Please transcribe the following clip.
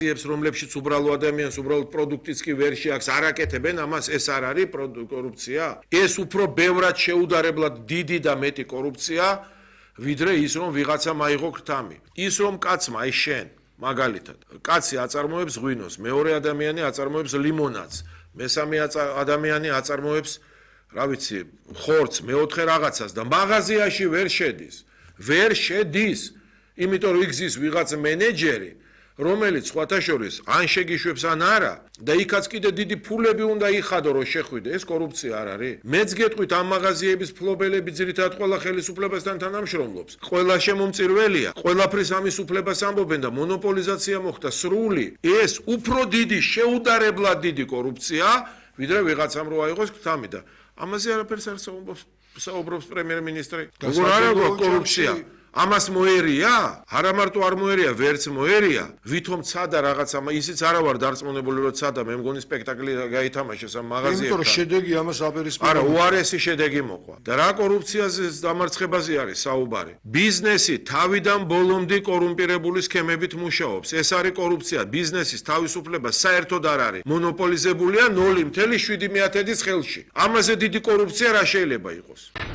რომლებშიც უბრალო ადამიანს უბრალოდ პროდუქტიც კი ვერ შეაქვს, არ აკეთებენ ამას, ეს არ არის კორუფცია? ეს უფრო ბევრად შეუდარებლად დიდი და მეტი კორუფცია, ვიდრე ის რომ ვიღაცა მაიღო ქრთამი. ის რომ კაცმა, აი შენ, მაგალითად, კაცი აწარმოებს ღვინოს, მეორე ადამიანი აწარმოებს ლიმონადს, მესამე ადამიანი აწარმოებს, რა ვიცი, ხორცს, მეოთხე რაღაცას და მაღაზიაში ვერ შედის, იმიტომ რომ იგზის ვიღაც მენეჯერი, რომელიც სხვათა შორის ან შეგიშვებს ან არა და იქაც კიდე დიდი ფულები უნდა იხადო რომ შეხვიდე, ეს კორუფცია არ არის? მეც გეტყვით ამ მაღაზიების ფლობელები ძირითადად ყველა ხელისუფლებასთან თანამშრომლობს, ყველა შემომწირველია, ყველაფრის ამის უფლებას ამბობენ და მონოპოლიზაცია მოხდა სრული. ეს უფრო დიდი, შეუდარებლად დიდი კორუფცია, ვიდრე ვიღაცამ რო აიღოს ქრთამი და ამაზე არაფერს არ საუბრობს პრემიერ-მინისტრი. როგორ არ აქვს კორუფცია? ამას მოერია? არა მარტო არ მოერია, ვერც მოერია. ვითომ ცადა რაღაცა, ისიც არა ვარ დარწმუნებული რომ ცადა, მე მგონი სპექტაკლი გაითამაშეს ამ მაღაზიებთან. იმიტომ რომ შედეგი ამას აპირისპირებს. არა, უარესი შედეგი მოყვა. და რა კორუფციაზე დამარცხებაზე არის საუბარი? ბიზნესი თავიდან ბოლომდე კორუმპირებული სქემებით მუშაობს. ეს არის კორუფცია. ბიზნესის თავისუფლება საერთოდ არ არის. მონოპოლიზებულია 0.7%-ის ხელში. ამაზე დიდი კორუფცია რა შეიძლება იყოს?